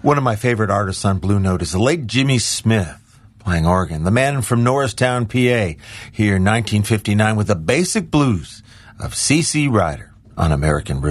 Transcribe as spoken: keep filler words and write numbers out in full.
One of my favorite artists on Blue Note is the late Jimmy Smith, playing organ. The man from Norristown, P A, here in nineteen fifty-nine with the basic blues of C C Ryder on American Rhythm.